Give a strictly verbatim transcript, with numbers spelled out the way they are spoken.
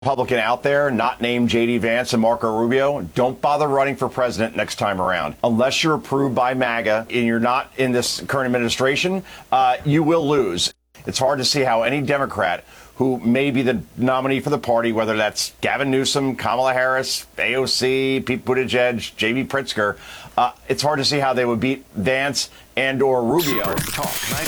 Republican out there not named J D Vance and Marco Rubio, don't bother running for president next time around. Unless you're approved by MAGA and you're not in this current administration, uh, you will lose. It's hard to see how any Democrat who may be the nominee for the party, whether that's Gavin Newsom, Kamala Harris, A O C, Pete Buttigieg, J B Pritzker, uh, it's hard to see how they would beat Vance and or Rubio. Talk